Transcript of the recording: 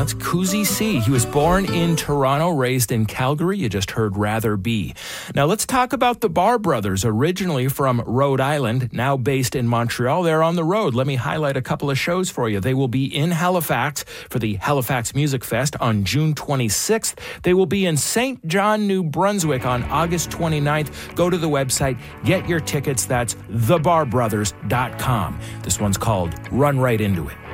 it's Cousy C. He was born in Toronto, raised in Calgary. You just heard Rather Be. Now let's talk about the Bar Brothers, originally from Rhode Island, now based in Montreal. They're on the road. Let me highlight a couple of shows for you. They will be in Halifax for the Halifax Music Fest on June 26th. They will be in St. John, New Brunswick on August 29th. Go to the website, get your tickets. That's thebarbrothers.com. This one's called Run Right Into It.